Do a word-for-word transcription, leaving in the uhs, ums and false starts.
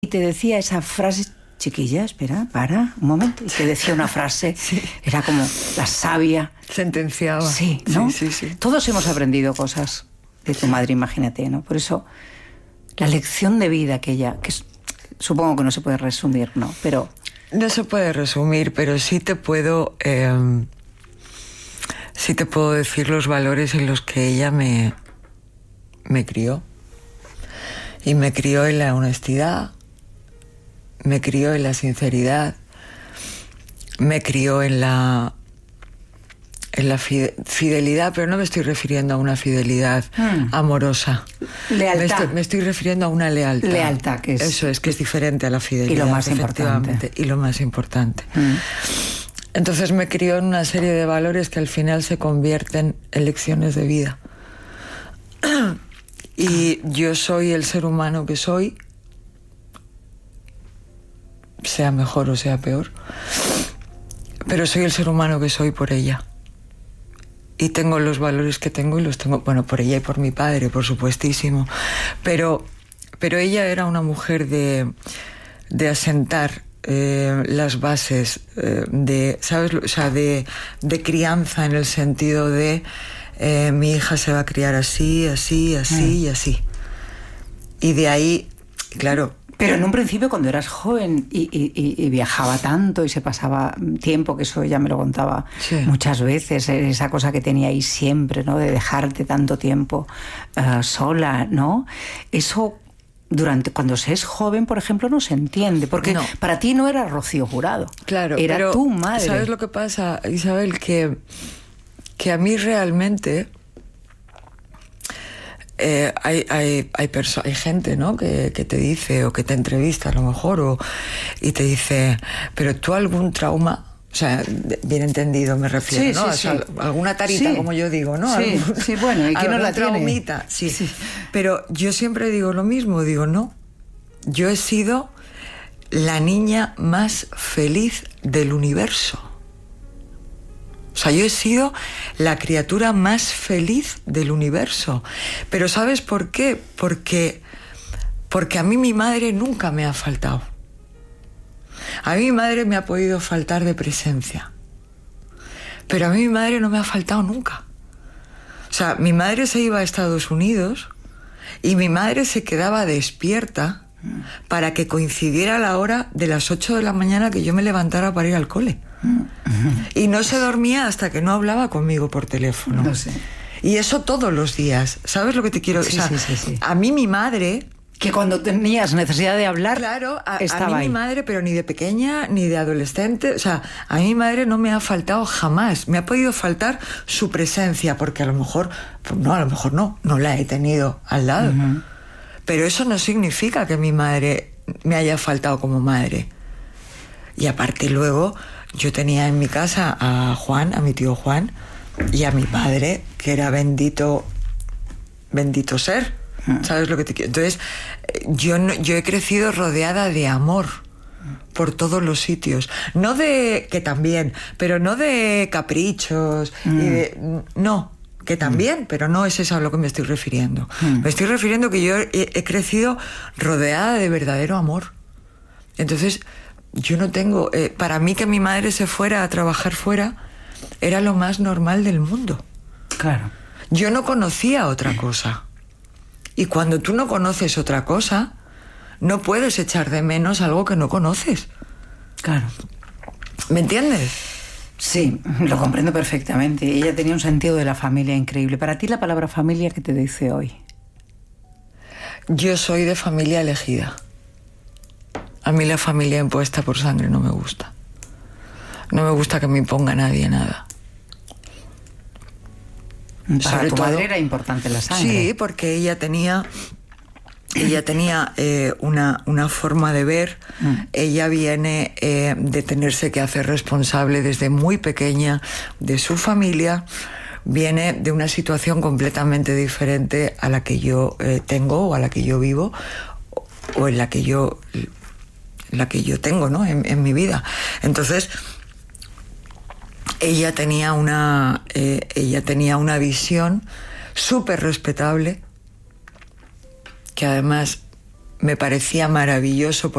Y te decía esa frase, chiquilla, espera, para, un momento. Y te decía una frase, sí. Era como la sabia. Sentenciaba. Sí, ¿no? Sí, sí, sí. Todos hemos aprendido cosas de tu madre, imagínate, ¿no? Por eso, la lección de vida que ella, que supongo que no se puede resumir, ¿no? Pero... No se puede resumir, pero sí te puedo... Eh, sí te puedo decir los valores en los que ella me, me crió. Y me crió en la honestidad, me crió en la sinceridad, me crió en la, en la fidelidad, pero no me estoy refiriendo a una fidelidad mm. amorosa. Lealtad. Me estoy, me estoy refiriendo a una lealtad. Lealtad, que es... Eso es, que es diferente a la fidelidad. Y lo más importante. Y lo más importante. Mm. Entonces me crió en una serie de valores que al final se convierten en lecciones de vida. Y yo soy el ser humano que soy, sea mejor o sea peor, pero soy el ser humano que soy por ella. Y tengo los valores que tengo y los tengo, bueno, por ella y por mi padre, por supuestísimo. Pero, pero ella era una mujer de, de asentar eh, las bases eh, de, ¿sabes? O sea, de, de crianza en el sentido de... Eh, mi hija se va a criar así, así, así mm. y así. Y de ahí, claro... Pero en un principio, cuando eras joven y, y, y viajaba tanto y se pasaba tiempo, que eso ella me lo contaba sí. muchas veces, esa cosa que tenía ahí siempre, ¿no? De dejarte tanto tiempo uh, sola, ¿no? Eso... Durante, cuando se es joven, por ejemplo, no se entiende, porque no. Para ti no era Rocío Jurado. Claro, era pero tu madre. ¿Sabes lo que pasa, Isabel? Que... que a mí realmente eh, hay, hay, hay, perso- hay gente, ¿no? que, que te dice, o que te entrevista a lo mejor, o, y te dice, pero tú algún trauma, o sea, bien entendido me refiero, sí, ¿no? Sí, o sea, sí. Alguna tarita, sí. como yo digo, ¿no? Sí, algún, sí bueno, ¿y quién no la traumita, tiene? Sí. sí. Pero yo siempre digo lo mismo, digo, no, yo he sido la niña más feliz del universo. O sea, yo he sido la criatura más feliz del universo. Pero ¿sabes por qué? Porque, porque a mí mi madre nunca me ha faltado. A mí mi madre me ha podido faltar de presencia. Pero a mí mi madre no me ha faltado nunca. O sea, mi madre se iba a Estados Unidos y mi madre se quedaba despierta para que coincidiera la hora de las ocho de la mañana que yo me levantara para ir al cole. Y no se dormía hasta que no hablaba conmigo por teléfono. No sé. Y eso todos los días. ¿Sabes lo que te quiero decir? Sí, o sea, sí, sí, sí. A mí mi madre... Que cuando tenías necesidad de hablar, claro, a, estaba a mí ahí. Mi madre, pero ni de pequeña, ni de adolescente. O sea, a mí mi madre no me ha faltado jamás. Me ha podido faltar su presencia, porque a lo mejor... Pues no, a lo mejor no. No la he tenido al lado. Uh-huh. Pero eso no significa que mi madre me haya faltado como madre. Y aparte luego... Yo tenía en mi casa a Juan, a mi tío Juan, y a mi padre, que era bendito, bendito ser. ¿Sabes lo que te quiero? Entonces, yo, no, yo he crecido rodeada de amor por todos los sitios. No de, que también, pero no de caprichos. Mm. Y de, no, que también, mm. pero no es eso a lo que me estoy refiriendo. Mm. Me estoy refiriendo que yo he, he crecido rodeada de verdadero amor. Entonces... Yo no tengo... Eh, para mí que mi madre se fuera a trabajar fuera era lo más normal del mundo. Claro. Yo no conocía otra cosa. Y cuando tú no conoces otra cosa, no puedes echar de menos algo que no conoces. Claro. ¿Me entiendes? Sí, lo comprendo perfectamente. Ella tenía un sentido de la familia increíble. Para ti, la palabra familia, ¿qué te dice hoy? Yo soy de familia elegida. A mí la familia impuesta por sangre no me gusta. No me gusta que me imponga nadie nada. Para Sobre tu todo, madre era importante la sangre. Sí, porque ella tenía, ella tenía eh, una, una forma de ver. Mm. Ella viene eh, de tenerse que hacer responsable desde muy pequeña de su familia. Viene de una situación completamente diferente a la que yo eh, tengo o a la que yo vivo o en la que yo... la que yo tengo, ¿no? en, en mi vida. Entonces, ella tenía una, eh, ella tenía una visión súper respetable, que además me parecía maravilloso